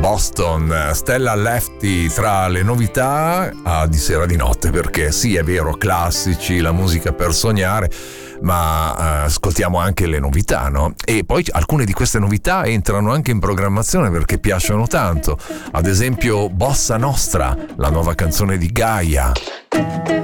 Boston, Stella Lefty tra le novità di sera di notte, perché sì, è vero, classici, la musica per sognare, ma ascoltiamo anche le novità, no? E poi alcune di queste novità entrano anche in programmazione perché piacciono tanto, ad esempio Bossa Nostra, la nuova canzone di Gaia.